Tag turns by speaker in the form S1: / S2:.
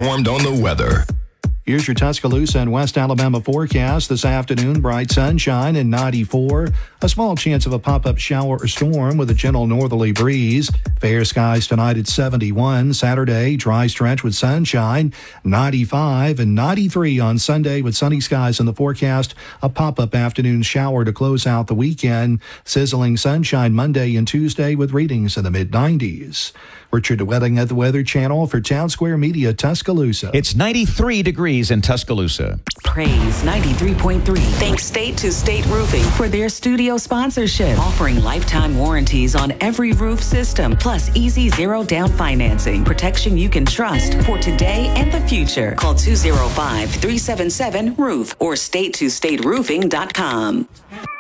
S1: Informed on the weather.
S2: Here's your Tuscaloosa and West Alabama forecast. This afternoon, bright sunshine and 94. A small chance of a pop-up shower or storm with a gentle northerly breeze. Fair skies tonight at 71. Saturday, dry stretch with sunshine, 95 and 93 on Sunday with sunny skies in the forecast. A pop-up afternoon shower to close out the weekend. Sizzling sunshine Monday and Tuesday with readings in the mid-90s. Richard DeWetting at the Weather Channel for Town Square Media, Tuscaloosa.
S3: It's 93 degrees in Tuscaloosa.
S4: Praise 93.3. Thanks State to State Roofing for their studio sponsorship, offering lifetime warranties on every roof system, plus easy zero down financing, protection you can trust for today and the future. Call 205-377-ROOF or state2stateroofing.com.